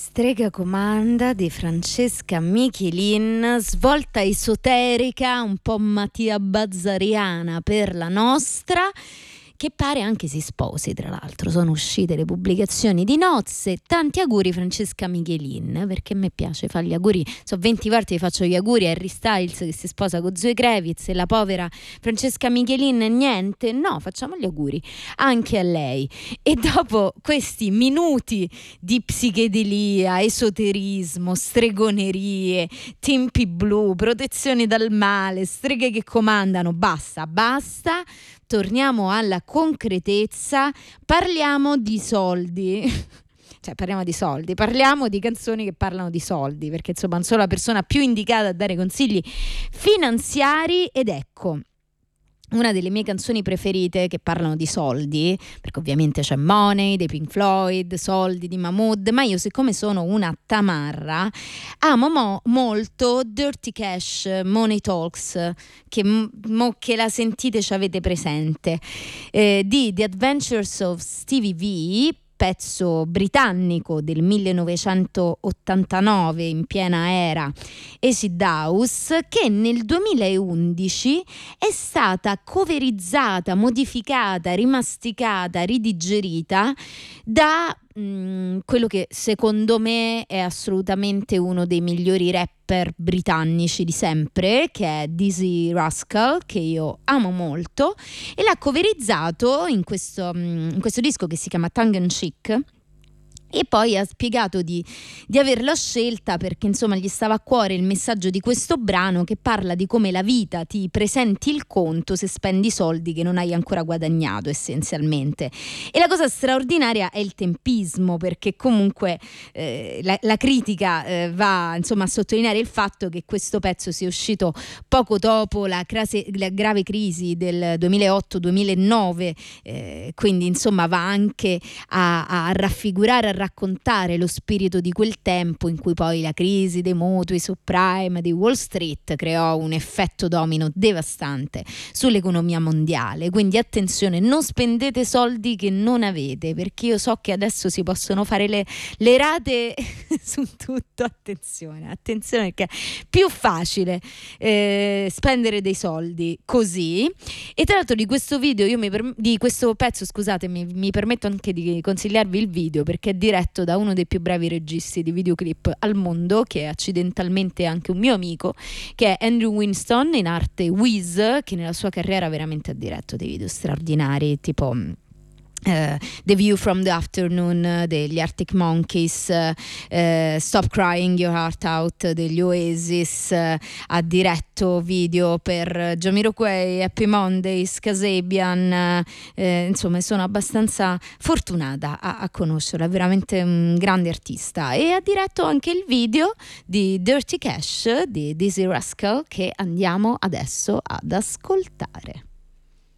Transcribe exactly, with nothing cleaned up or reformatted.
Strega comanda di Francesca Michelin, svolta esoterica, un po' Mattia Bazzariana per la nostra, che pare anche si sposi, tra l'altro. Sono uscite le pubblicazioni di nozze. Tanti auguri Francesca Michelin, perché a me piace fare gli auguri. So venti volte che faccio gli auguri a Harry Styles che si sposa con Zoe Kravitz, e la povera Francesca Michelin niente. No, facciamo gli auguri anche a lei. E dopo questi minuti di psichedelia, esoterismo, stregonerie, tempi blu, protezioni dal male, streghe che comandano, basta, basta. Torniamo alla concretezza, parliamo di soldi. Cioè parliamo di soldi, parliamo di canzoni che parlano di soldi, perché insomma non sono la persona più indicata a dare consigli finanziari. Ed ecco una delle mie canzoni preferite che parlano di soldi, perché ovviamente c'è Money dei Pink Floyd, Soldi di Mahmood, ma io, siccome sono una tamarra, amo mo- molto Dirty Cash, Money Talks, che mo che la sentite ci avete presente, eh, di The Adventures of Stevie V, pezzo britannico del millenovecentottantanove, in piena era acid house, che nel duemilaundici è stata coverizzata, modificata, rimasticata, ridigerita da mh, quello che secondo me è assolutamente uno dei migliori rapper britannici di sempre, che è Dizzee Rascal, che io amo molto, e l'ha coverizzato in questo, in questo disco che si chiama Tongue in Cheek. E poi ha spiegato di, di averla scelta perché insomma gli stava a cuore il messaggio di questo brano, che parla di come la vita ti presenti il conto se spendi soldi che non hai ancora guadagnato, essenzialmente. E la cosa straordinaria è il tempismo, perché comunque eh, la, la critica eh, va insomma a sottolineare il fatto che questo pezzo sia uscito poco dopo la, crase, la grave crisi del duemilaotto duemilanove, eh, quindi insomma va anche a, a raffigurare, a raccontare lo spirito di quel tempo in cui poi la crisi dei mutui subprime di Wall Street creò un effetto domino devastante sull'economia mondiale. Quindi attenzione, non spendete soldi che non avete, perché io so che adesso si possono fare le, le rate su tutto. Attenzione, attenzione, perché è più facile eh, spendere dei soldi così. E tra l'altro di questo video io mi per, di questo pezzo scusatemi mi permetto anche di consigliarvi il video, perché è diretto da uno dei più bravi registi di videoclip al mondo, che è accidentalmente anche un mio amico, che è Andrew Winston, in arte Wiz, che nella sua carriera veramente ha diretto dei video straordinari, tipo Uh, The View from the Afternoon degli Arctic Monkeys, uh, Stop Crying Your Heart Out degli Oasis, uh, ha diretto video per Jamiroquai, Happy Mondays, Kasabian, uh, eh, insomma sono abbastanza fortunata a, a conoscerlo, è veramente un grande artista, e ha diretto anche il video di Dirty Cash di Dizzee Rascal, che andiamo adesso ad ascoltare.